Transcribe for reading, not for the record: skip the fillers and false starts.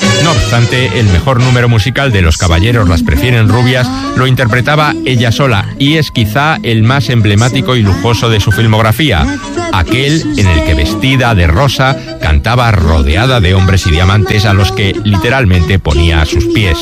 No obstante, el mejor número musical de Los caballeros las prefieren rubias lo interpretaba ella sola, y es quizá el más emblemático y lujoso de su filmografía, aquel en el que vestida de rosa cantaba rodeada de hombres y diamantes a los que literalmente ponía a sus pies.